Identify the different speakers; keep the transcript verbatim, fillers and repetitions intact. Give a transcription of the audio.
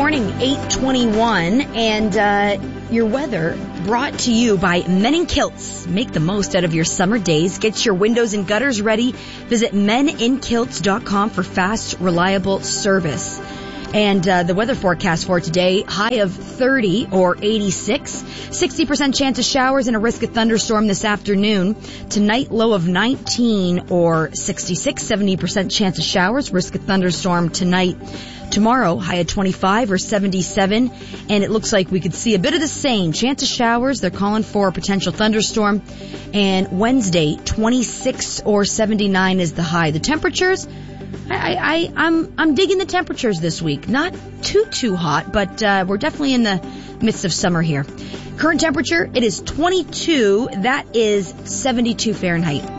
Speaker 1: morning, eight twenty-one, and uh, your weather brought to you by Men in Kilts. Make the most out of your summer days. Get your windows and gutters ready. Visit men in kilts dot com for fast, reliable service. And uh, the weather forecast for today, high of thirty or eighty-six, sixty percent chance of showers and a risk of thunderstorm this afternoon. Tonight, low of nineteen or sixty-six, seventy percent chance of showers, risk of thunderstorm tonight. Tomorrow, high of twenty-five or seventy-seven, and it looks like we could see a bit of the same. Chance of showers, they're calling for a potential thunderstorm. And Wednesday, twenty-six or seventy-nine is the high. The temperatures, I, I, I'm, I'm digging the temperatures this week. Not too, too hot, but uh, we're definitely in the midst of summer here. Current temperature, it is twenty-two. That is seventy-two Fahrenheit.